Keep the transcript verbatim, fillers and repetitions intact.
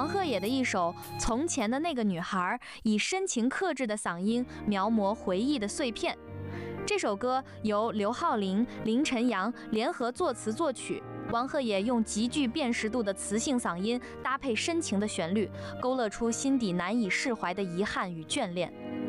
王鹤野的一首《从前的那个女孩》，以深情克制的嗓音描摹回忆的碎片。这首歌由刘浩霖、林晨阳联合作词作曲，王鹤野用极具辨识度的磁性嗓音搭配深情的旋律，勾勒出心底难以释怀的遗憾与眷恋。